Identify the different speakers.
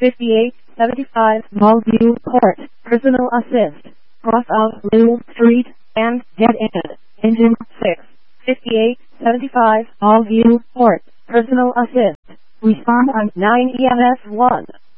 Speaker 1: 5875 Mallview Court, personal assist, cross out Little Street, and dead end, engine 6, 5875 Mallview Court, personal assist, respond on 9 EMS 1.